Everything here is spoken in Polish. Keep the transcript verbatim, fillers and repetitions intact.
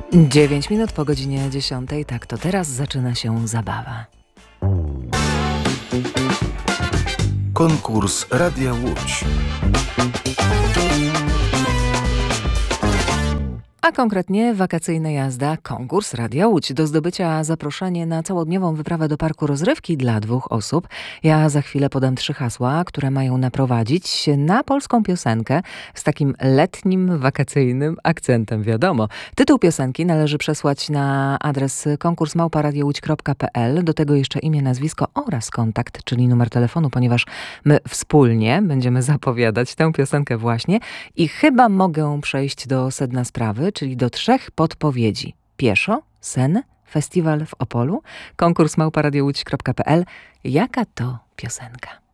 dziewięć minut po godzinie dziesiątej. Tak, to teraz zaczyna się zabawa. Konkurs Radia Łódź. A konkretnie wakacyjna jazda, konkurs Radia Łódź. Do zdobycia zaproszenie na całodniową wyprawę do parku rozrywki dla dwóch osób. Ja za chwilę podam trzy hasła, które mają naprowadzić na polską piosenkę z takim letnim, wakacyjnym akcentem, wiadomo. Tytuł piosenki należy przesłać na adres konkurs małpa radio łódź kropka pe el. Do tego jeszcze imię, nazwisko oraz kontakt, czyli numer telefonu, ponieważ my wspólnie będziemy zapowiadać tę piosenkę właśnie. I chyba mogę przejść do sedna sprawy, czyli do trzech podpowiedzi. Pieszo, sen, festiwal w Opolu, konkurs małpa radio łódź kropka pe el. Jaka to piosenka?